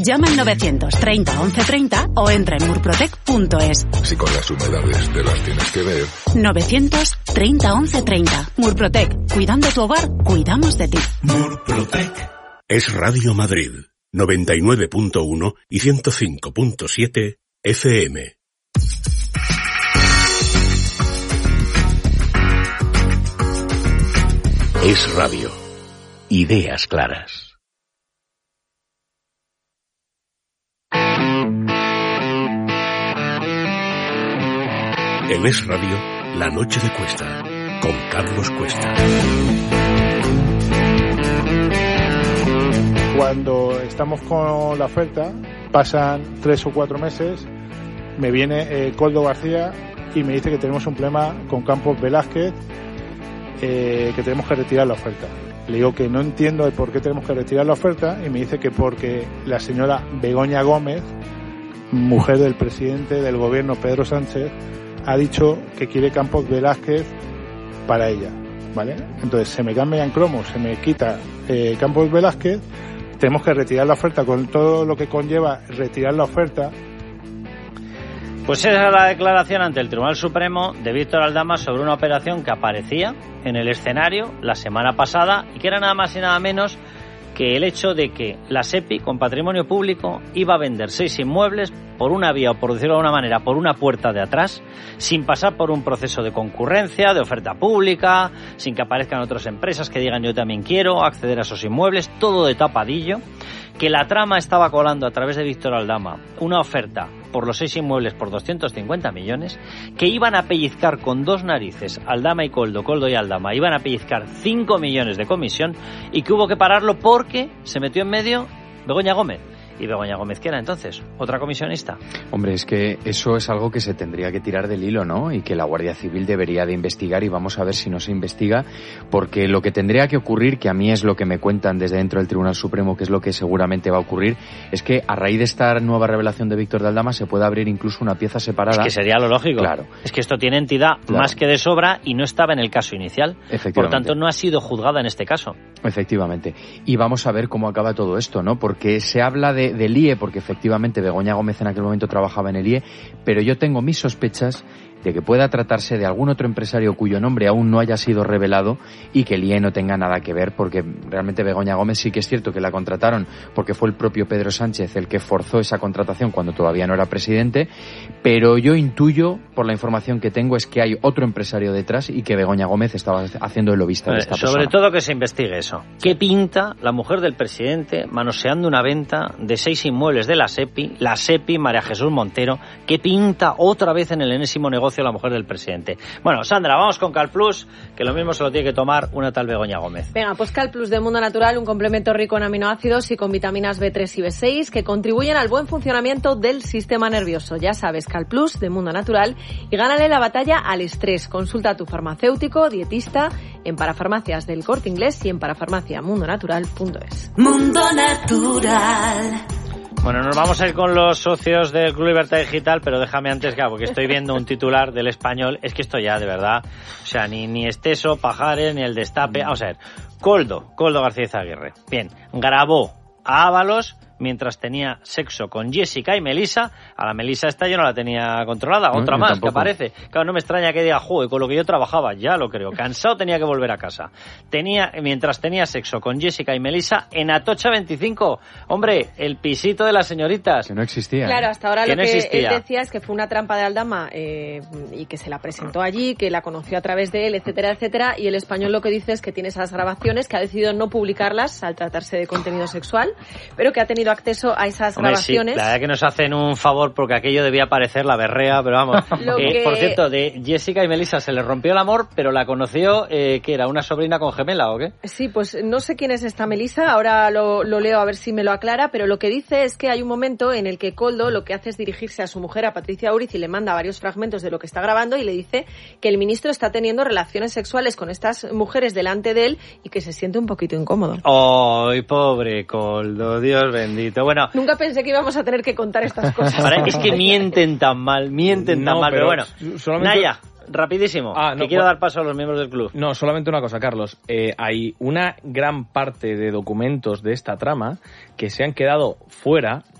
Llama al 930 1130 o entra en murprotec.es. Si con las humedades te las tienes que ver. 930 1130. Murprotec. Cuidando tu hogar, cuidamos de ti. Murprotec. Es Radio Madrid. 99.1 y 105.7 FM. Es Radio. Ideas claras. En Es Radio, La Noche de Cuesta, con Carlos Cuesta. Cuando estamos con la oferta, pasan 3 o 4 meses, me viene Koldo García y me dice que tenemos un problema con Campos Velázquez, que tenemos que retirar la oferta. Le digo que no entiendo de por qué tenemos que retirar la oferta y me dice que porque la señora Begoña Gómez, mujer del presidente del gobierno Pedro Sánchez, ha dicho que quiere Campos Velázquez para ella, ¿vale? Entonces se me cambia en cromo, se me quita Campos Velázquez, tenemos que retirar la oferta con todo lo que conlleva retirar la oferta. Pues esa es la declaración ante el Tribunal Supremo de Víctor Aldama sobre una operación que aparecía en el escenario la semana pasada y que era nada más y nada menos que el hecho de que la SEPI, con patrimonio público, iba a vender 6 inmuebles por una vía, o por decirlo de alguna manera, por una puerta de atrás, sin pasar por un proceso de concurrencia, de oferta pública, sin que aparezcan otras empresas que digan yo también quiero acceder a esos inmuebles, todo de tapadillo, que la trama estaba colando a través de Víctor Aldama una oferta por los 6 inmuebles por 250 millones, que iban a pellizcar con 2 narices Aldama y Koldo, Koldo y Aldama, iban a pellizcar 5 millones de comisión y que hubo que pararlo porque se metió en medio Begoña Gómez. ¿Y Begoña Gómez qué era entonces? ¿Otra comisionista? Hombre, es que eso es algo que se tendría que tirar del hilo, ¿no? Y que la Guardia Civil debería de investigar y vamos a ver si no se investiga, porque lo que tendría que ocurrir, que a mí es lo que me cuentan desde dentro del Tribunal Supremo, que es lo que seguramente va a ocurrir, es que a raíz de esta nueva revelación de Víctor de Aldama se puede abrir incluso una pieza separada. Es que sería lo lógico. Claro. Es que esto tiene entidad más que de sobra y no estaba en el caso inicial. Por tanto, no ha sido juzgada en este caso. Efectivamente. Y vamos a ver cómo acaba todo esto, ¿no? Porque se habla del IE, porque efectivamente Begoña Gómez en aquel momento trabajaba en el IE, pero yo tengo mis sospechas de que pueda tratarse de algún otro empresario cuyo nombre aún no haya sido revelado y que el IE no tenga nada que ver, porque realmente Begoña Gómez sí que es cierto que la contrataron porque fue el propio Pedro Sánchez el que forzó esa contratación cuando todavía no era presidente, pero yo intuyo, por la información que tengo, es que hay otro empresario detrás y que Begoña Gómez estaba haciendo de lobista de esta persona. Sobre todo que se investigue eso. ¿Qué pinta la mujer del presidente manoseando una venta de 6 inmuebles de la SEPI, María Jesús Montero? ¿Qué pinta otra vez en el enésimo negocio la mujer del presidente? Bueno, Sandra, vamos con CalPlus, que lo mismo se lo tiene que tomar una tal Begoña Gómez. Venga, pues CalPlus de Mundo Natural, un complemento rico en aminoácidos y con vitaminas B3 y B6 que contribuyen al buen funcionamiento del sistema nervioso. Ya sabes, CalPlus de Mundo Natural, y gánale la batalla al estrés. Consulta a tu farmacéutico, dietista, en Parafarmacias del Corte Inglés y en parafarmaciamundonatural.es. Mundo Natural. Bueno, nos vamos a ir con los socios del Club Libertad Digital, pero déjame antes, claro, porque estoy viendo un titular del Español. Es que esto ya, de verdad, o sea, ni Esteso, Pajares, ni el Destape. Vamos a ver, Koldo García Izaguirre, bien, grabó a Ábalos mientras tenía sexo con Jessica y Melissa. A la Melissa esta yo no la tenía controlada, otra más tampoco. Que aparece. Claro, no me extraña que diga, joder, con lo que yo trabajaba, ya lo creo. Cansado tenía que volver a casa. Mientras tenía sexo con Jessica y Melissa en Atocha 25. Hombre, el pisito de las señoritas. Que no existía. Claro, hasta ahora que lo no que existía. él decía es que fue una trampa de Aldama y que se la presentó allí, que la conoció a través de él, etcétera, etcétera. Y el Español lo que dice es que tiene esas grabaciones, que ha decidido no publicarlas al tratarse de contenido sexual, pero que ha tenido acceso a esas grabaciones. Sí, la verdad que nos hacen un favor porque aquello debía parecer la berrea, pero vamos. Por cierto, de Jessica y Melissa se les rompió el amor, pero la conoció, ¿qué era? ¿Una sobrina con gemela o qué? Sí, pues no sé quién es esta Melissa, ahora lo leo a ver si me lo aclara, pero lo que dice es que hay un momento en el que Koldo lo que hace es dirigirse a su mujer, a Patricia Uriz, y le manda varios fragmentos de lo que está grabando y le dice que el ministro está teniendo relaciones sexuales con estas mujeres delante de él y que se siente un poquito incómodo. ¡Ay, pobre Koldo! Dios bendito. Bueno, nunca pensé que íbamos a tener que contar estas cosas. Es que mienten tan mal, pero bueno. Solamente... Naya. rapidísimo, que quiero dar paso a los miembros del club. No, solamente una cosa, Carlos. Hay una gran parte de documentos de esta trama que se han quedado fuera